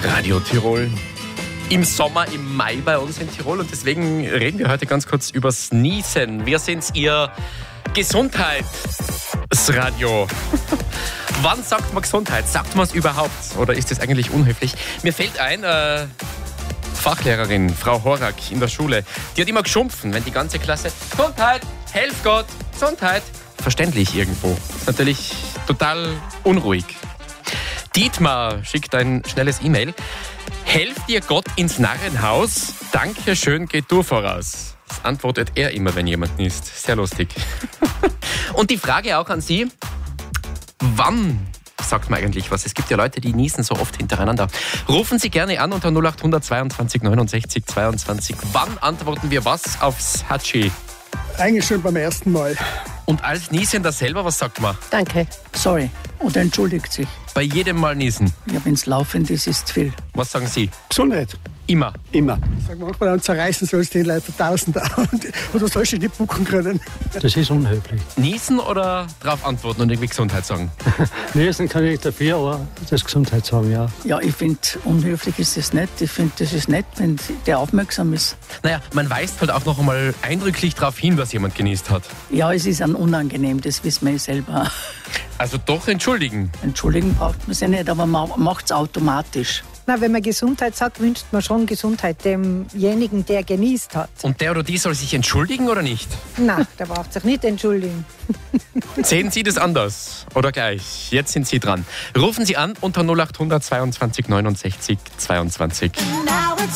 Radio Tirol. Im Sommer, im Mai bei uns in Tirol und deswegen reden wir heute ganz kurz übers Niesen. Wir sind Ihr Gesundheitsradio. Wann sagt man Gesundheit? Sagt man es überhaupt? Oder ist das eigentlich unhöflich? Mir fällt ein, Fachlehrerin, Frau Horak in der Schule, die hat immer geschumpfen, wenn die ganze Klasse Gesundheit, helf Gott, Gesundheit. Verständlich irgendwo. Ist natürlich total unruhig. Dietmar schickt ein schnelles E-Mail. Helft dir Gott ins Narrenhaus? Danke schön, geht du voraus. Das antwortet er immer, wenn jemand niest. Sehr lustig. Und die Frage auch an Sie. Wann sagt man eigentlich was? Es gibt ja Leute, die niesen so oft hintereinander. Rufen Sie gerne an unter 0800 22 69 22. Wann antworten wir was aufs Hatschi? Eigentlich schon beim ersten Mal. Und als Niesender selber, was sagt man? Danke. Sorry. Oder entschuldigt sich. Bei jedem Mal niesen. Ja, wenn es laufend ist, ist viel. Was sagen Sie? Gesundheit. Immer. Immer. Ich sage manchmal, dann zerreißen sollst du den Leute Tausender oder sollst du nicht buchen können. Das ist unhöflich. Niesen oder drauf antworten und irgendwie Gesundheit sagen? Niesen kann ich dafür, aber das Gesundheit sagen, ja. Ja, ich finde, unhöflich ist das nicht. Ich finde, das ist nett, wenn der aufmerksam ist. Naja, man weist halt auch noch einmal eindrücklich darauf hin, dass jemand genießt hat. Ja, es ist unangenehm, das wissen wir selber. Also doch entschuldigen. Entschuldigen braucht man sich nicht, aber man macht es automatisch. Na, wenn man Gesundheit sagt, wünscht man schon Gesundheit demjenigen, der genießt hat. Und der oder die soll sich entschuldigen oder nicht? Na, der braucht sich nicht entschuldigen. Sehen Sie das anders oder gleich? Jetzt sind Sie dran. Rufen Sie an unter 0800 22 69 22.